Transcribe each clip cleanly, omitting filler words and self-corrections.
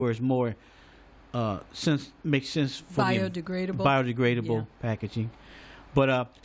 where it's more sense makes sense for Biodegradable. biodegradable Yeah. packaging. But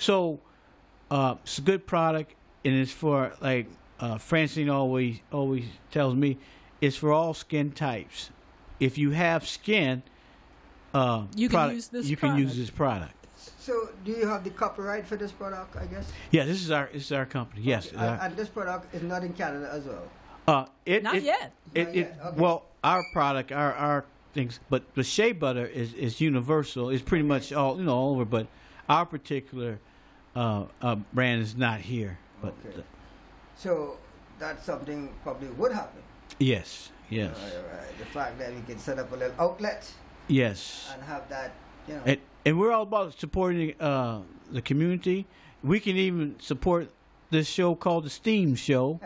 it's a good product, and it's for like Francine always tells me, it's for all skin types. If you have skin, You can use this You can use product. this product. So, do you have the copyright for this product, I guess? Yeah, this is our company. Yes. Okay. And this product is not in Canada as well? Not yet. Not yet, okay. Well, our product, our things, but the shea butter is universal. It's pretty much all over. But our particular brand is not here. But Okay. So, that's something probably would happen. yes. Right. The fact that we can set up a little outlet Yes. and have that, And we're all about supporting the community. We can even support this show called the Steam Show,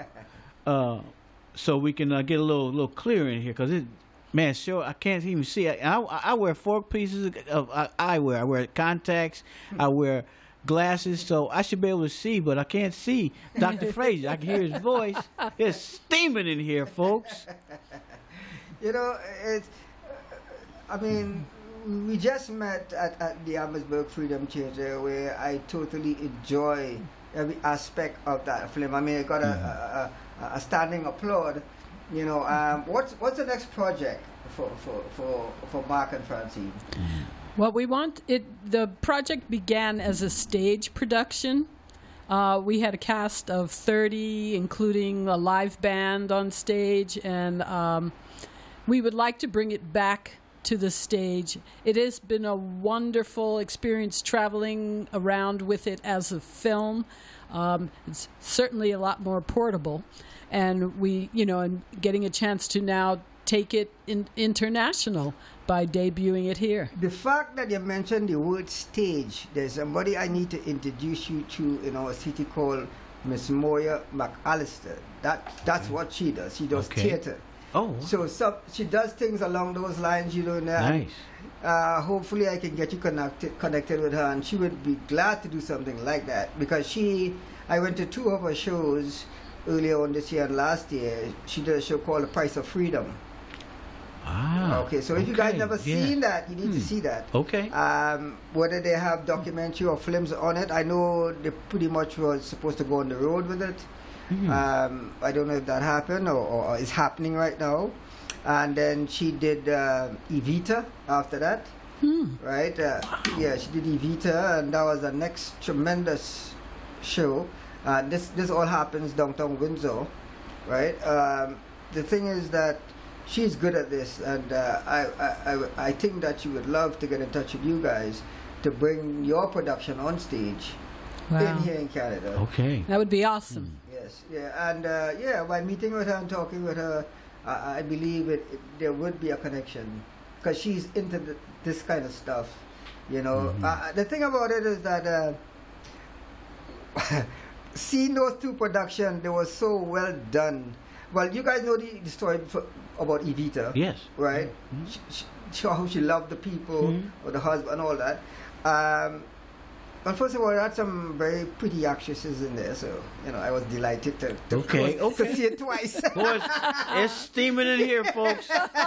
so we can get a little clearer in here. Because I can't even see. I wear 4 pieces of eyewear. I wear contacts. I wear glasses, so I should be able to see, but I can't see Dr. Frazier. I can hear his voice. It's steaming in here, folks. it's. I mean, we just met at the Amherstburg Freedom Theater, where I totally enjoy every aspect of that film. I mean, I got a standing applaud. What's the next project for Mark and Francine? Well, the project began as a stage production. We had a cast of 30, including a live band on stage, and we would like to bring it back to the stage. It has been a wonderful experience traveling around with it as a film. It's certainly a lot more portable, and and getting a chance to now take it international by debuting it here. The fact that you mentioned the word stage, there's somebody I need to introduce you to in our city called Miss Moya McAllister. That's what she does. She does theater. Oh. So she does things along those lines, Nice. Hopefully I can get you connected with her, and she would be glad to do something like that, because I went to 2 of her shows earlier on this year and last year. She did a show called The Price of Freedom. Ah. Okay, so if you guys never seen that, you need to see that. Okay. Whether they have documentary or films on it, I know they pretty much was supposed to go on the road with it. I don't know if that happened or is happening right now. And then she did Evita after that, right? Yeah, she did Evita, and that was the next tremendous show. This all happens downtown Windsor, right? The thing is that she's good at this, and I think that she would love to get in touch with you guys to bring your production on stage in here in Canada. Okay. That would be awesome. Yes, yeah, and by meeting with her and talking with her, I believe there would be a connection, because she's into this kind of stuff, The thing about it is that seeing those 2 productions, they were so well done. Well, you guys know the story about Evita. Yes. Right? How she loved the people, or the husband, and all that. Well, first of all, there had some very pretty actresses in there, so I was delighted to see it twice. Boy, it's steaming in here, folks.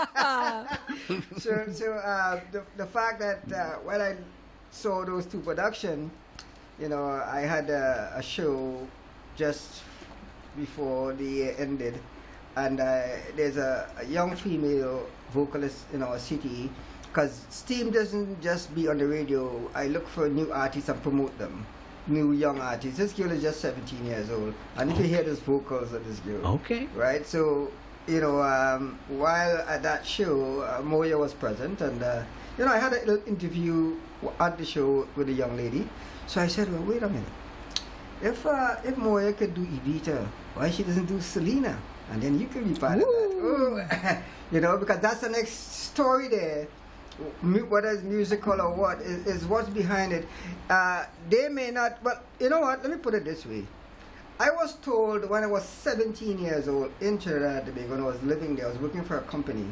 So the fact that when I saw those 2 productions, I had a show just before the year ended, and there's a young female vocalist in our city. Because Steam doesn't just be on the radio. I look for new artists and promote them. New young artists. This girl is just 17 years old. And if you hear those vocals of this girl. Okay. Right? So, while at that show, Moya was present. And, I had a little interview at the show with a young lady. So I said, well, wait a minute. If Moya could do Evita, why she doesn't do Selena? And then you can be part of that. Oh. Because that's the next story there. Whether it's musical or what is what's behind it. They may not, but you know what, let me put it this way. I was told when I was 17 years old in Trinidad and Tobago, when I was living there, I was working for a company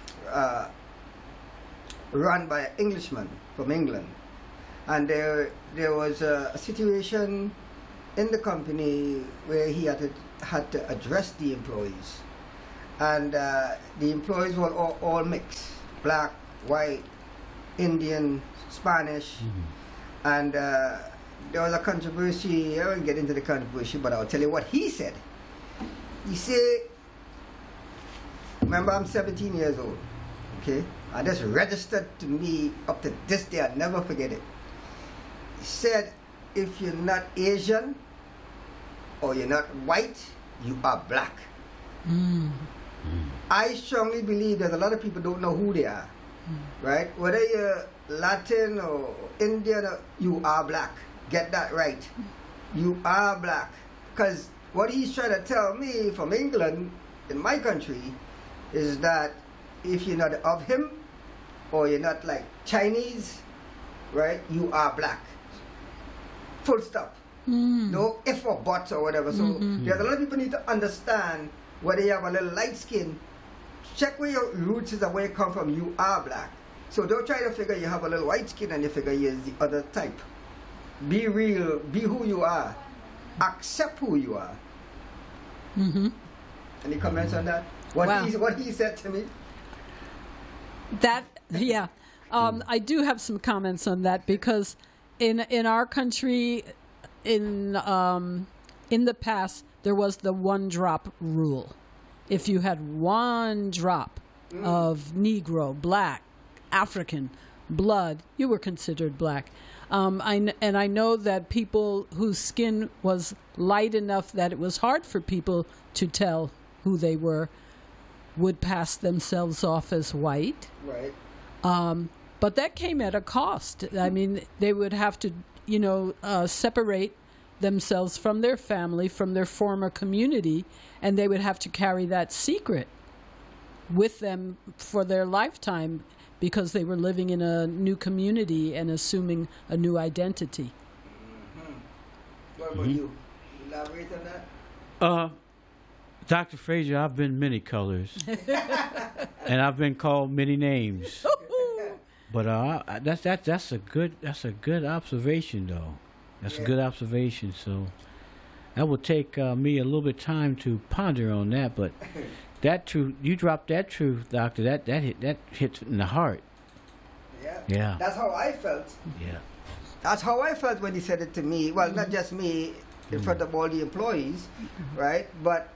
run by an Englishman from England, and there was a situation in the company where he had to address the employees, and the employees were all mixed, black, white, Indian, Spanish, and there was a controversy. I won't get into the controversy, but I'll tell you what he said. He said, remember, I'm 17 years old, okay? And this registered to me up to this day. I'll never forget it. He said, if you're not Asian or you're not white, you are black. I strongly believe that a lot of people don't know who they are, right? Whether you're Latin or Indian, you are black. Get that right. You are black. Because what he's trying to tell me from England, in my country, is that if you're not of him, or you're not like Chinese, right, you are black. Full stop. No if or buts or whatever. So there's a lot of people need to understand whether you have a little light skin, check where your roots is and where you come from, you are black. So don't try to figure you have a little white skin and you figure you're the other type. Be real, be who you are. Accept who you are. Any comments on that? What he said to me? I do have some comments on that because in our country, in the past, there was the one drop rule. If you had one drop of Negro, black, African blood, you were considered black. I know that people whose skin was light enough that it was hard for people to tell who they were would pass themselves off as white. Right. But that came at a cost. I mean, they would have to, separate themselves from their family, from their former community, and they would have to carry that secret with them for their lifetime because they were living in a new community and assuming a new identity. What about you? Elaborate on that? Dr. Frazier, I've been many colors, and I've been called many names. But that's a good observation, though. That's a good observation. So that will take me a little bit of time to ponder on that. But that truth, you dropped that truth, Doctor. That hits in the heart. Yeah. That's how I felt. Yeah. That's how I felt when he said it to me. Well, not just me, in front of all the employees, right? But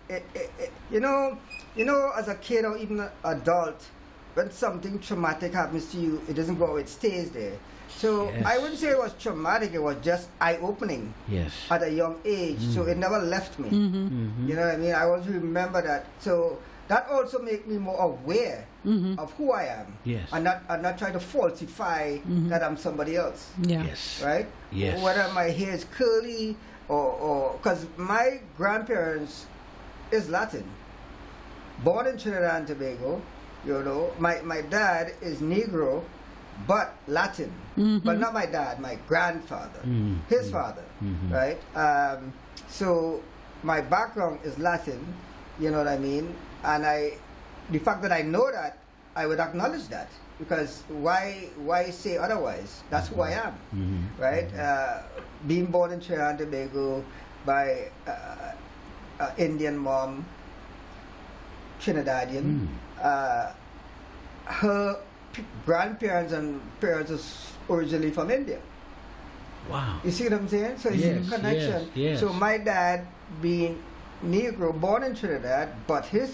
as a kid or even an adult, when something traumatic happens to you, it doesn't go; it stays there. So I wouldn't say it was traumatic; it was just eye-opening. Yes. At a young age, so it never left me. You know what I mean? I always remember that. So that also made me more aware of who I am. Yes. And not try to falsify that I'm somebody else. Yeah. Yes. Right? Yes. Whether my hair is curly or because my grandparents is Latin, born in Trinidad and Tobago. My dad is Negro, but Latin. But not my dad, my grandfather, his father, right? So my background is Latin, you know what I mean? And the fact that I know that, I would acknowledge that, because why say otherwise? That's who I am, right? Being born in Trinidad and Tobago by Indian mom, Trinidadian. Her grandparents and parents is originally from India. Wow. You see what I'm saying? So you see the connection. Yes. So my dad being Negro, born in Trinidad, but his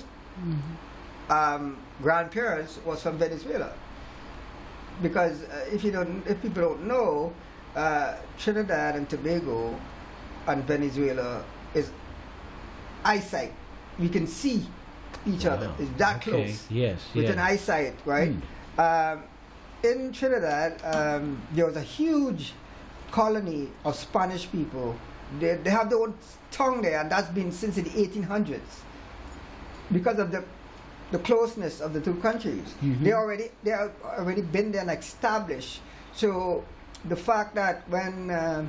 grandparents was from Venezuela. Because if people don't know, Trinidad and Tobago and Venezuela is eyesight. We can see each other. It's that close. Yes. With an eyesight, right? In Trinidad, there was a huge colony of Spanish people. They have their own tongue there, and that's been since the 1800s. Because of the closeness of the two countries. They have already been there and established. So the fact that when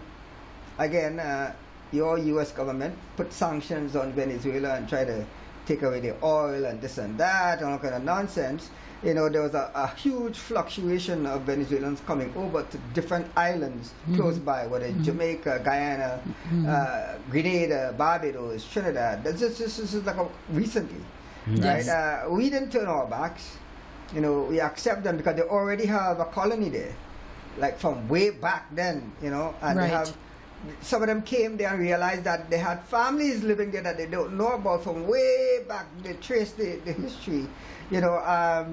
your U.S. government put sanctions on Venezuela and try to take away the oil and this and that and all kind of nonsense, there was a huge fluctuation of Venezuelans coming over to different islands close by, whether it's Jamaica, Guyana, Grenada, Barbados, Trinidad. This is like recently. Yes. Right? We didn't turn our backs. You know, we accept them because they already have a colony there, like from way back then. You know, and they Right. have. Some of them came there and realized that they had families living there that they don't know about from way back. They trace the history. You know, I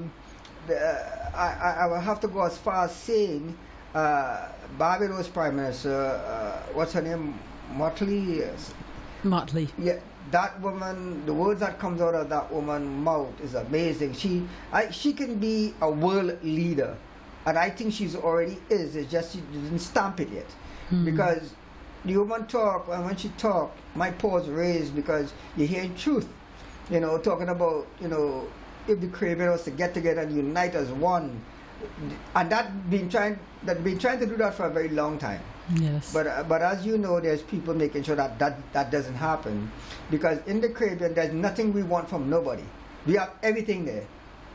will have to go as far as saying Barbados Prime Minister, what's her name, Motley? Motley. Yeah, that woman, the words that comes out of that woman's mouth is amazing. She can be a world leader, and I think she's already is. It's just she didn't stamp it yet, because the woman talk, and when she talk, my paws raised because you're hearing truth. You know, talking about, you know, if the Caribbean was to get together and unite as one, and they've been trying to do that for a very long time. Yes. But as you know, there's people making sure that doesn't happen, because in the Caribbean there's nothing we want from nobody. We have everything there,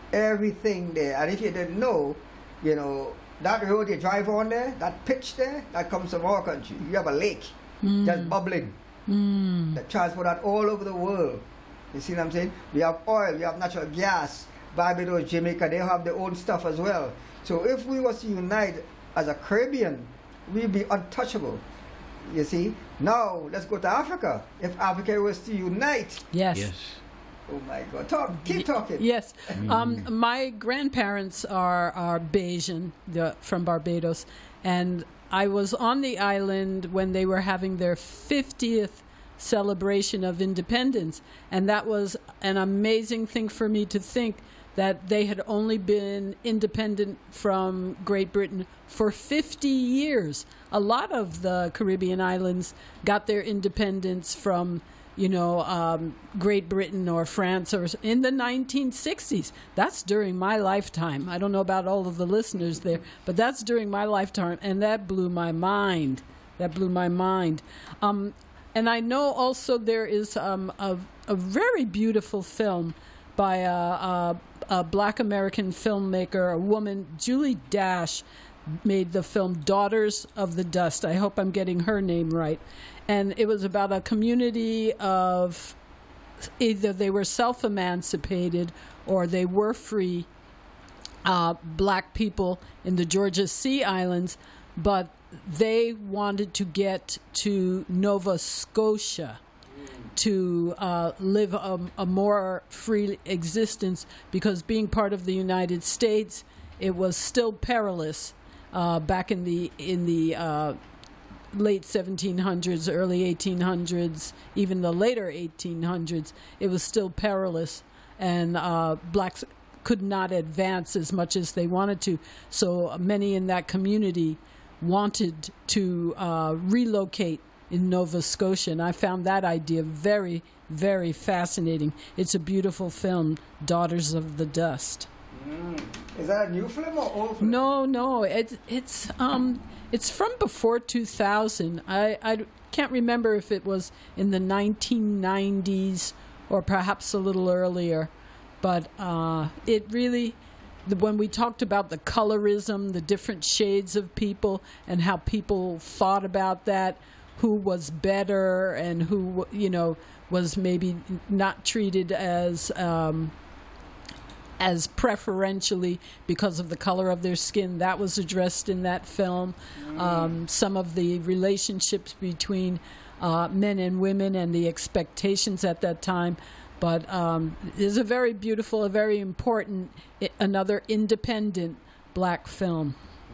and if you didn't know, you know, that road you drive on there, that pitch there, that comes from our country. You have a lake just bubbling that transport that all over the world. You see what I'm saying? We have oil, we have natural gas. Barbados, Jamaica, they have their own stuff as well. So if we was to unite as a Caribbean, we'd be untouchable. You see? Now, let's go to Africa. If Africa was to unite, Yes. oh my God, keep talking. Yes. My grandparents are Bajan, from Barbados, and I was on the island when they were having their 50th celebration of independence, and that was an amazing thing for me to think that they had only been independent from Great Britain for 50 years. A lot of the Caribbean islands got their independence from, you know, Great Britain or France, or in the 1960s. That's during my lifetime. I don't know about all of the listeners there, but that's during my lifetime, and that blew my mind. And I know also there is a very beautiful film by a Black American filmmaker, a woman, Julie Dash, made the film Daughters of the Dust. I hope I'm getting her name right. And it was about a community of either they were self-emancipated or they were free black people in the Georgia Sea Islands, but they wanted to get to Nova Scotia to live a more free existence, because being part of the United States, it was still perilous back in the late 1700s, early 1800s, even the later 1800s. It was still perilous, and blacks could not advance as much as they wanted to. So many in that community wanted to relocate in Nova Scotia, and I found that idea very, very fascinating. It's a beautiful film, Daughters of the Dust. Is that a new film or old film? No, it's from before 2000. I can't remember if it was in the 1990s or perhaps a little earlier, but it really, when we talked about the colorism, the different shades of people, and how people thought about that, who was better and who, you know, was maybe not treated as preferentially because of the color of their skin, that was addressed in that film. Some of the relationships between men and women and the expectations at that time. But it's a very beautiful, a very important, another independent black film.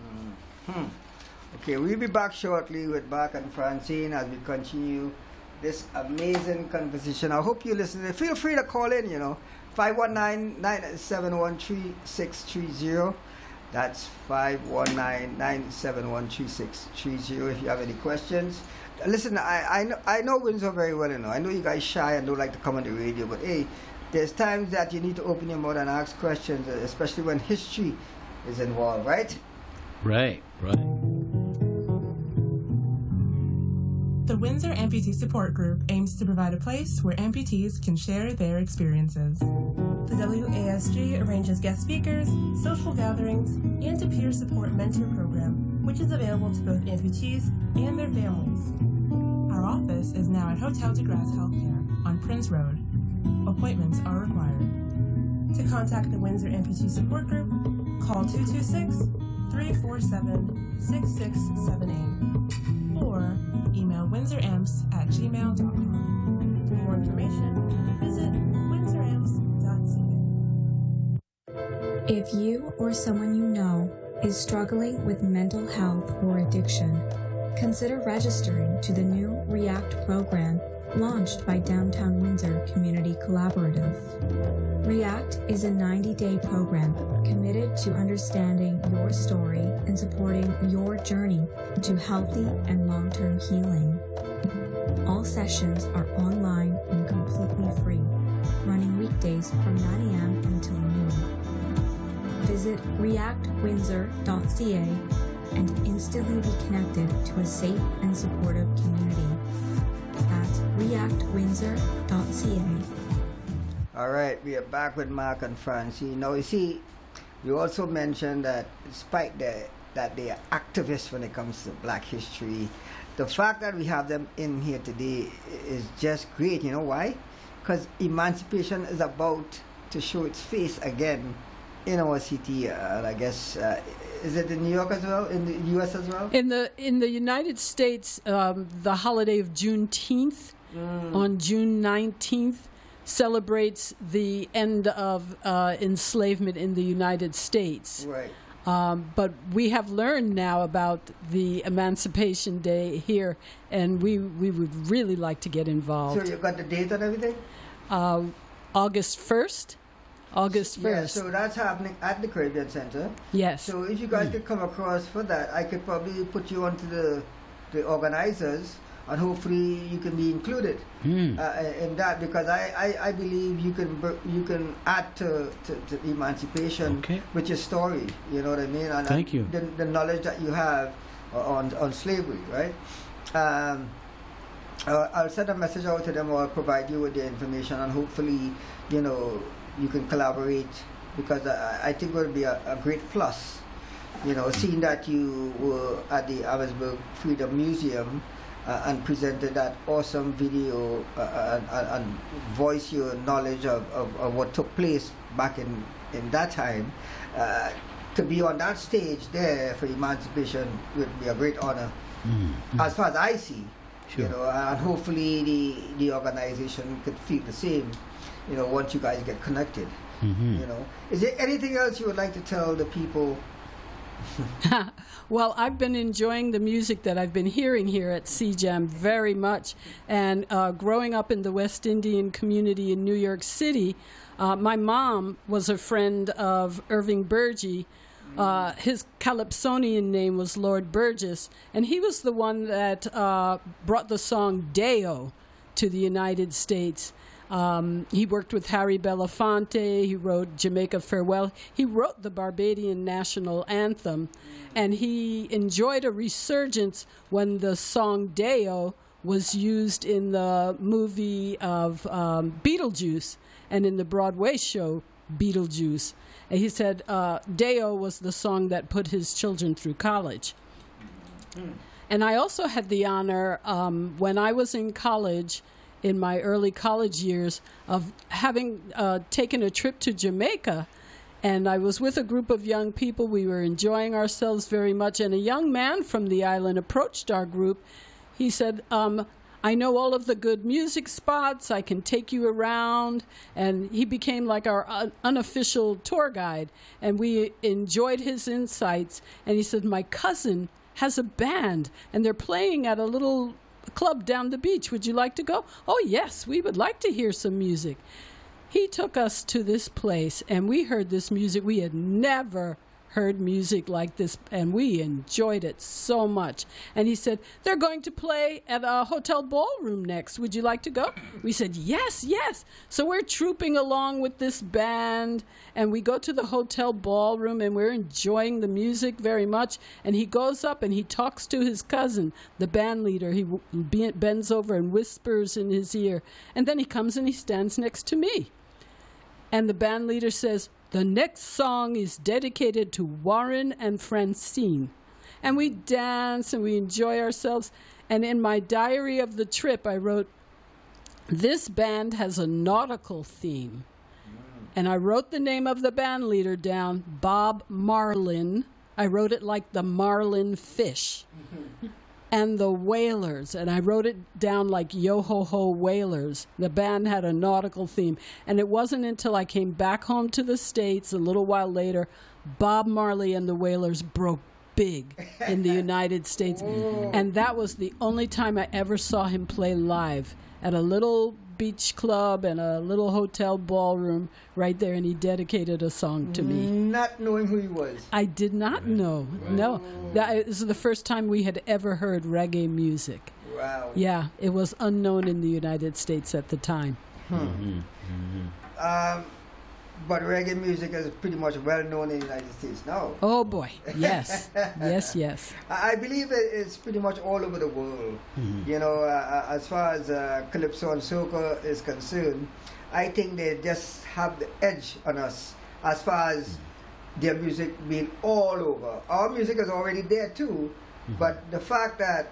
Okay, we'll be back shortly with Mark and Francine as we continue this amazing conversation. I hope you listen. Feel free to call in, 519-971-3630. That's 519-971-3630 if you have any questions. Listen, I know Windsor very well, I know you guys shy and don't like to come on the radio, but hey, there's times that you need to open your mouth and ask questions, especially when history is involved, right? Right. The Windsor Amputee Support Group aims to provide a place where amputees can share their experiences. The WASG arranges guest speakers, social gatherings, and a peer support mentor program, which is available to both amputees and their families. Our office is now at Hotel de Grace Healthcare on Prince Road. Appointments are required. To contact the Windsor Amputee Support Group, call 226-347-6678 or email windsoramps@gmail.com. For more information, visit windsoramps.ca. If you or someone you know is struggling with mental health or addiction, consider registering to the new REACT program launched by Downtown Windsor Community Collaborative. REACT is a 90-day program committed to understanding your story and supporting your journey to healthy and long-term healing. All sessions are online and completely free, running weekdays from 9 a.m. until noon. Visit reactwindsor.ca and instantly be connected to a safe and supportive community. That's reactwindsor.ca. All right, we are back with Mark and Francie. Now, you see, you also mentioned that despite that they are activists when it comes to Black history, the fact that we have them in here today is just great. You know why? Because emancipation is about to show its face again in our city, and I guess is it in New York as well, in the U.S. as well? In the United States, the holiday of Juneteenth on June 19th celebrates the end of enslavement in the United States. Right. But we have learned now about the Emancipation Day here, and we would really like to get involved. So you got the date and everything? August 1st. August 1st. Yeah, so that's happening at the Caribbean Center. Yes. So if you guys could come across for that, I could probably put you onto the organizers, and hopefully you can be included in that, because I believe you can add to emancipation with your story. You know what I mean? And Thank you. The knowledge that you have on slavery, right? I'll send a message out to them, or I'll provide you with the information, and hopefully, you can collaborate, because I think it would be a great plus. Seeing that you were at the Abbotsburg Freedom Museum and presented that awesome video and voice your knowledge of what took place back in that time, to be on that stage there for emancipation would be a great honor, as far as I see. Sure. And hopefully the organization could feel the same, once you guys get connected. Is there anything else you would like to tell the people? Well, I've been enjoying the music that I've been hearing here at CJAM very much. And growing up in the West Indian community in New York City, my mom was a friend of Irving Burgee. His Calypsonian name was Lord Burgess, and he was the one that brought the song Deo to the United States. He worked with Harry Belafonte. He wrote Jamaica Farewell. He wrote the Barbadian national anthem, and he enjoyed a resurgence when the song Deo was used in the movie of Beetlejuice and in the Broadway show Beetlejuice. And he said Deo was the song that put his children through college. And I also had the honor, when I was in college, in my early college years, of having taken a trip to Jamaica. And I was with a group of young people. We were enjoying ourselves very much. And a young man from the island approached our group. He said, I know all of the good music spots. I can take you around. And he became like our unofficial tour guide. And we enjoyed his insights. And he said, my cousin has a band, and they're playing at a little club down the beach. Would you like to go? Oh, yes, we would like to hear some music. He took us to this place, and we heard this music. We had never heard music like this, and we enjoyed it so much. And he said, they're going to play at a hotel ballroom next. Would you like to go? We said, yes, yes. So we're trooping along with this band, and we go to the hotel ballroom, and we're enjoying the music very much. And he goes up and he talks to his cousin, the band leader. He bends over and whispers in his ear. And then he comes and he stands next to me. And the band leader says, the next song is dedicated to Warren and Francine. And we dance and we enjoy ourselves. And in my diary of the trip, I wrote, this band has a nautical theme. And I wrote the name of the band leader down, Bob Marlin. I wrote it like the marlin fish. And the Whalers, and I wrote it down like Yo-Ho-Ho Whalers. The band had a nautical theme. And it wasn't until I came back home to the States a little while later, Bob Marley and the Whalers broke big in the United States. And that was the only time I ever saw him play live at a little beach club and a little hotel ballroom right there, and he dedicated a song to me. Not knowing who he was. I did not know. No. That was the first time we had ever heard reggae music. Wow. Yeah, it was unknown in the United States at the time. But reggae music is pretty much well known in the United States now. Oh boy, yes. Yes. I believe it's pretty much all over the world. You know, as far as calypso and soca is concerned, I think they just have the edge on us as far as their music being all over. Our music is already there too, but the fact that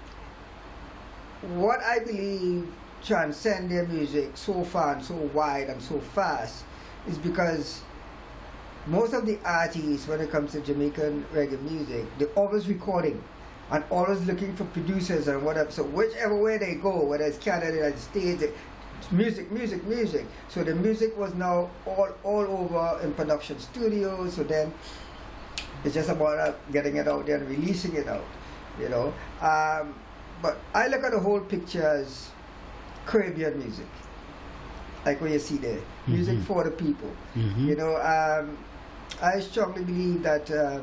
what I believe transcend their music so far and so wide and so fast is because most of the artists, when it comes to Jamaican reggae music, they're always recording and always looking for producers and whatever. So whichever way they go, whether it's Canada, United States, it's music. So the music was now all over in production studios. So then it's just about getting it out there and releasing it out, you know. But I look at the whole picture as Caribbean music. Like what you see there, music for the people. You know, I strongly believe that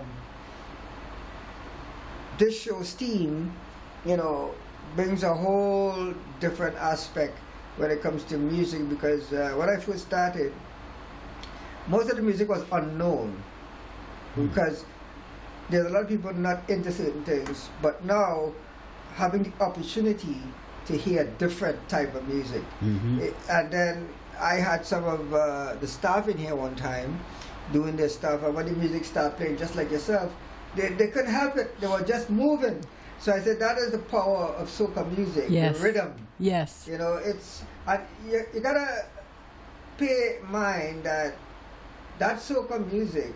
this show, Steam, you know, brings a whole different aspect when it comes to music, because when I first started, most of the music was unknown because there's a lot of people not into certain things, but now having the opportunity to hear different type of music. And then I had some of the staff in here one time doing their stuff, and when the music started playing, just like yourself, they couldn't help it. They were just moving. So I said, that is the power of soca music, the rhythm. Yes. You know, it's, and you gotta pay mind that soca music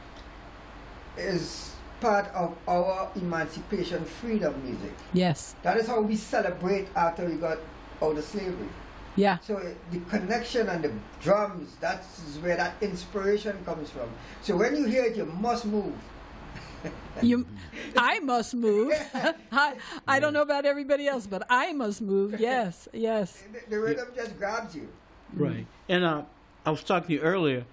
is part of our emancipation freedom music. Yes. That is how we celebrate after we got out of slavery. Yeah. So the connection and the drums, that's where that inspiration comes from. So when you hear it, you must move. I must move. I don't know about everybody else, but I must move. Yes. The rhythm just grabs you. Right. And I was talking to you earlier.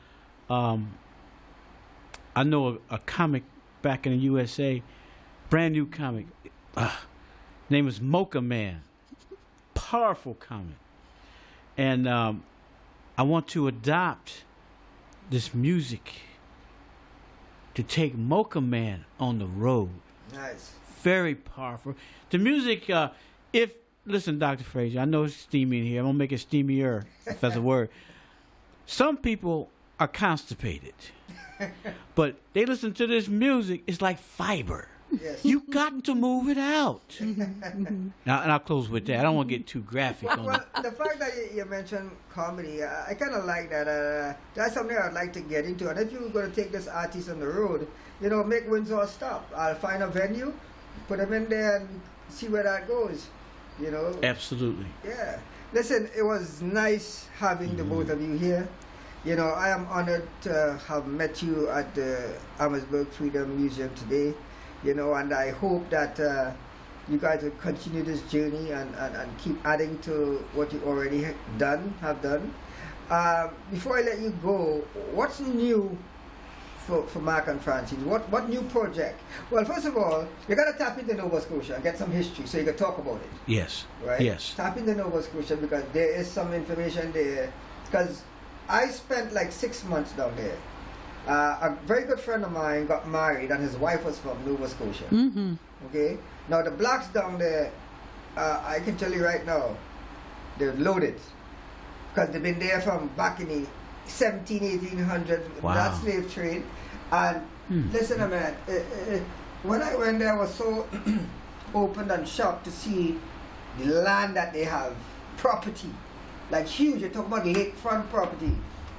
I know a comic back in the USA, brand new comic. Name is Mocha Man. Powerful comic. And I want to adopt this music to take Mocha Man on the road. Nice. Very powerful. The music, listen, Dr. Frazier, I know it's steamy in here. I'm going to make it steamier, if that's a word. Some people are constipated. But they listen to this music, it's like fiber. Yes. You got to move it out. Now, and I'll close with that. I don't want to get too graphic on Well, it. the fact that you mentioned comedy, I kind of like that. That's something I'd like to get into. And if you were going to take this artist on the road, you know, make Windsor stop. I'll find a venue, put them in there and see where that goes, you know. Absolutely. Yeah. Listen, it was nice having the both of you here. You know, I am honored to have met you at the Amherstburg Freedom Museum today. You know, and I hope that you guys will continue this journey and keep adding to what you already have done. Before I let you go, what's new for Mark and Francis? What new project? Well, first of all, you got to tap into Nova Scotia and get some history so you can talk about it. Yes. Right? Yes. Tap into Nova Scotia because there is some information there. Because I spent like 6 months down there. A very good friend of mine got married and his wife was from Nova Scotia. Okay? Now the blacks down there, I can tell you right now, they're loaded. Because they've been there from back in the 1800s, Wow. that slave trade. And listen a minute, when I went there I was so opened and shocked to see the land that they have, property. Like huge, you're talking about lakefront property.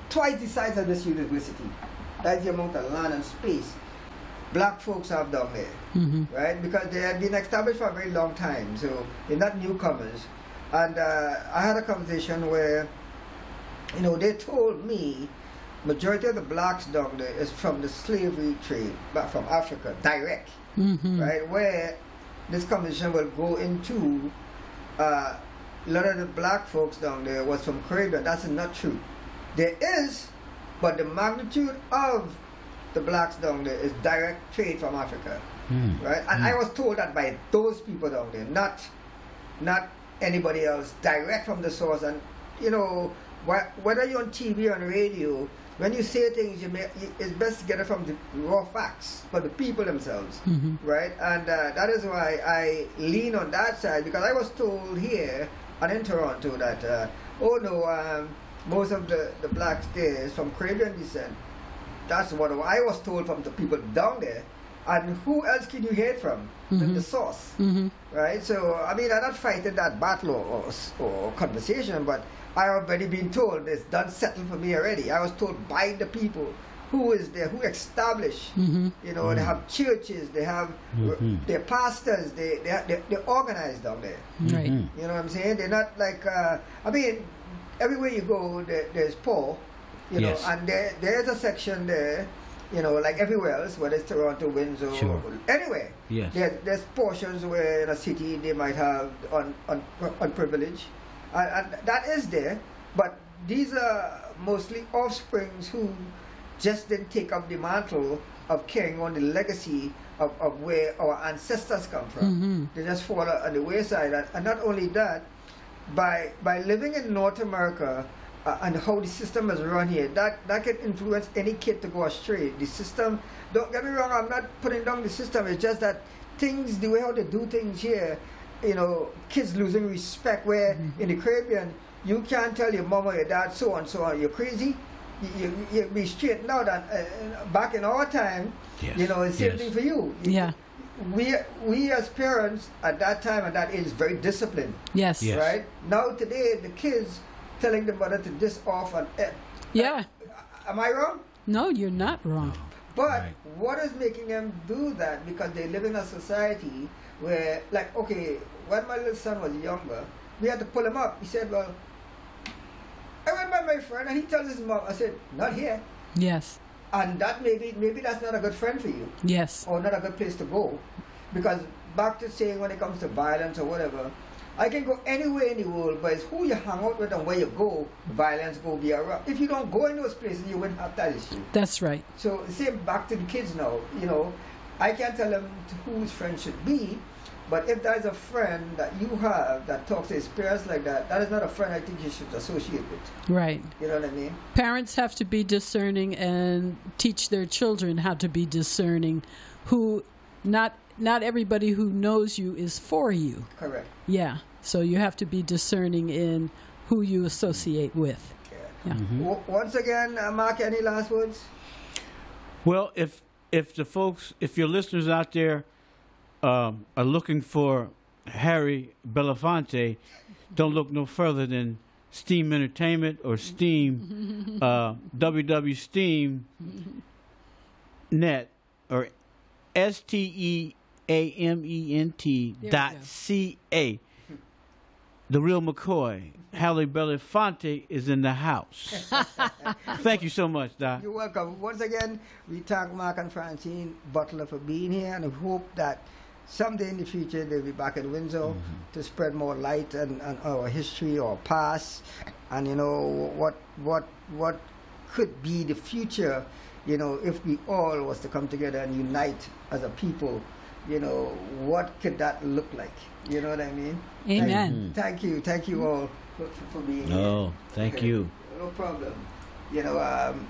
twice the size of this university. That's the amount of land and space black folks have down there, right? Because they had been established for a very long time, so they're not newcomers. And I had a conversation where, you know, they told me majority of the blacks down there is from the slavery trade, but from Africa, direct, right? Where this conversation will go into a lot of the black folks down there was from Caribbean. That's not true. There is, but the magnitude of the blacks down there is direct trade from Africa, right? And I was told that by those people down there, not anybody else, direct from the source. And you know, whether you're on TV or on radio, when you say things, it's best to get it from the raw facts, for the people themselves, right? And that is why I lean on that side, because I was told here and in Toronto that, most of the blacks there is from Caribbean descent. That's what I was told from the people down there. And who else can you hear it from? The source, right? So, I mean, I'm not fighting that battle or conversation, but I already been told it's done settled for me already. I was told by the people who is there, who establish, you know, they have churches, they have their pastors, they're organized down there. Right. You know what I'm saying? They're not like, I mean, everywhere you go, there's poor, you know, and there's a section there, you know, like everywhere else, whether it's Toronto, Windsor, anywhere. Yes. There's portions where in a city they might have unprivileged, and that is there, but these are mostly offsprings who just didn't take up the mantle of carrying on the legacy of where our ancestors come from. They just fall on the wayside, and not only that, by living in North America, and how the system is run here, that can influence any kid to go astray. The system, don't get me wrong, I'm not putting down the system, it's just that things, the way how they do things here, you know, kids losing respect, where in the Caribbean, you can't tell your mom or your dad so and so on, you're crazy, you be straightened out. And back in our time, you know, it's the same thing for you. We as parents at that time, at that age, is very disciplined. Yes. Right? Now today, the kids telling the mother to this off and am I wrong? No, you're not wrong. But what is making them do that? Because they live in a society where, like, okay, when my little son was younger, we had to pull him up. He said, well, I went by my friend and he tells his mom, I said, not here. Yes. And that maybe that's not a good friend for you. Yes. Or not a good place to go. Because back to saying when it comes to violence or whatever, I can go anywhere in the world, but it's who you hang out with and where you go, violence go be around. If you don't go in those places, you wouldn't have that issue. That's right. So, same back to the kids now, you know, I can't tell them whose friend should be, but if there's a friend that you have that talks to his parents like that, that is not a friend I think you should associate with. Right. You know what I mean? Parents have to be discerning and teach their children how to be discerning, who not everybody who knows you is for you. Correct. Yeah. So you have to be discerning in who you associate with. Yeah. Once again, Mark, any last words? Well, if your listeners out there are looking for Harry Belafonte, don't look no further than Steam Entertainment or Steam, www.steam.net or STEAMENT.ca. The real McCoy, Harry Belafonte, is in the house. Thank you so much, Doc. You're welcome. Once again, we thank Mark and Francine Butler for being here, and we hope that someday in the future they'll be back in Windsor to spread more light on our history, our past, and you know what could be the future. You know, if we all was to come together and unite as a people, you know, what could that look like? You know what I mean? Amen. Thank you all for being here. Oh, thank you. No problem. You know,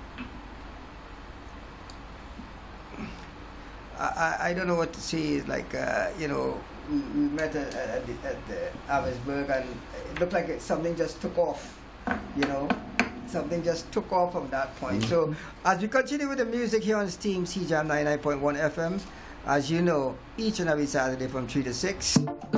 I don't know what to say. It's like, you know, we met at the Abbotsburg, and it looked like something just took off, you know. Something just took off from that point. So as we continue with the music here on Steam CJAM 99.1 FM, as you know, each and every Saturday from 3 to 6.